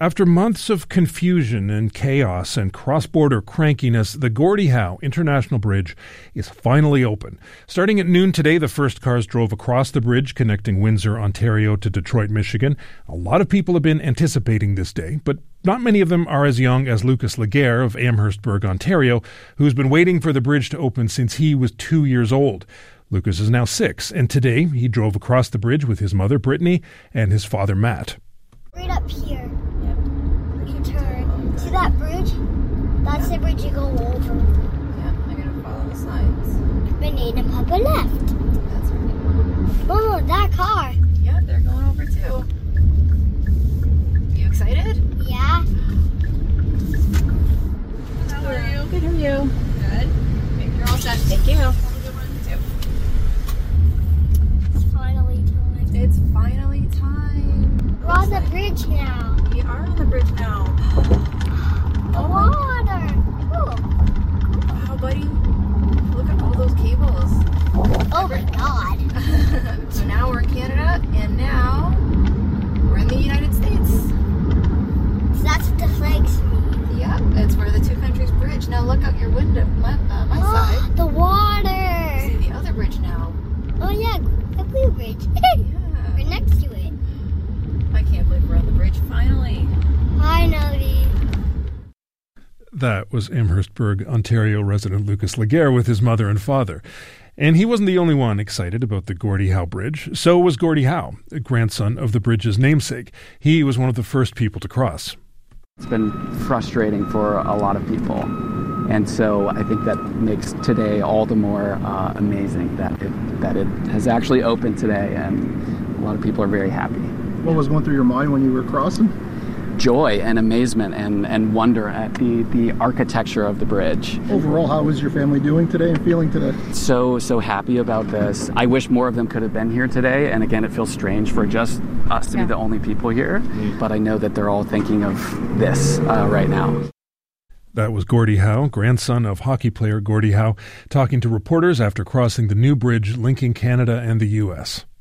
After months of confusion and chaos and cross-border crankiness, the Gordie Howe International Bridge is finally open. Starting at noon today, the first cars drove across the bridge connecting Windsor, Ontario to Detroit, Michigan. A lot of people have been anticipating this day, but not many of them are as young as Lucas Laguerre of Amherstburg, Ontario, who's been waiting for the bridge to open since he was 2 years old. Lucas is now 6, and today he drove across the bridge with his mother, Brittany, and his father, Matt. Right up here. You turn. See that bridge? That's the bridge you go over. Yeah, I'm going to follow the signs. Renee and Papa left. That's right. Oh, that car. Yeah, they're going over too. You excited? Yeah. How are you? Good, how are you? Good. Okay, you're all set. Thank you. Have a good one, too. It's finally time. It's finally time. We're on the bridge now. We are on the bridge now. The water. Cool. Wow, buddy. Look at all those cables. Oh my God. So now we're in Canada, and now we're in the United States. So that's what the flags mean. Yep, it's for the two countries bridge. Now look out your window, my side. The water. See the other bridge now. Oh yeah, the blue bridge. Yeah. We're next to it. I can't believe we're on the bridge finally. Finally. That was Amherstburg, Ontario resident Lucas Laguerre with his mother and father. And he wasn't the only one excited about the Gordie Howe Bridge. So was Gordie Howe, a grandson of the bridge's namesake. He was one of the first people to cross. It's been frustrating for a lot of people. And so I think that makes today all the more amazing that it has actually opened today, and a lot of people are very happy. What was going through your mind when you were crossing? Joy and amazement and wonder at the architecture of the bridge. Overall, how is your family doing today and feeling today? So happy about this. I wish more of them could have been here today, and again, it feels strange for just us to be the only people here, but I know that they're all thinking of this right now. That was Gordie Howe, grandson of hockey player Gordie Howe, talking to reporters after crossing the new bridge linking Canada and the U.S.